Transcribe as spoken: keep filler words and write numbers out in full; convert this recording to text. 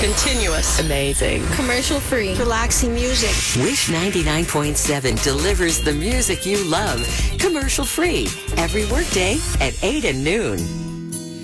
Continuous. Amazing. Commercial-free. Relaxing music. Wish ninety-nine point seven delivers the music you love. Commercial-free. Every workday at eight and noon.